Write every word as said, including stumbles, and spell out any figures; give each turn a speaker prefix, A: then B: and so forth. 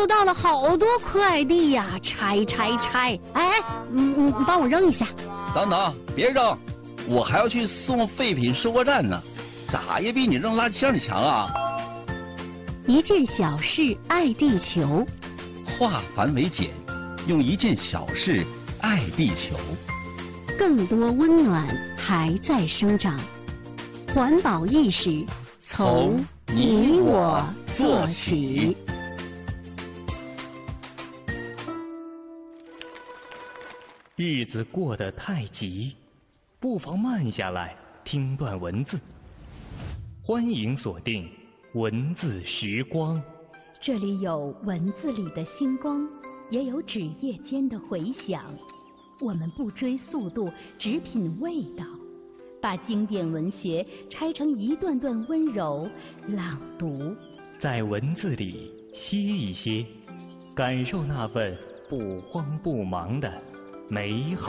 A: 收到了好多快递呀，拆拆拆！哎，嗯嗯，帮我扔一下。
B: 等等，别扔，我还要去送废品收货站呢，咋也比你扔垃圾箱里强啊！
A: 一件小事爱地球，
B: 化繁为简，用一件小事爱地球。
A: 更多温暖还在生长，环保意识从你我做起。
C: 日子过得太急，不妨慢下来听段文字。欢迎锁定文字时光，
D: 这里有文字里的星光，也有纸页间的回响。我们不追速度，只品味道，把经典文学拆成一段段温柔朗读，
C: 在文字里歇一歇，感受那份不慌不忙的美好。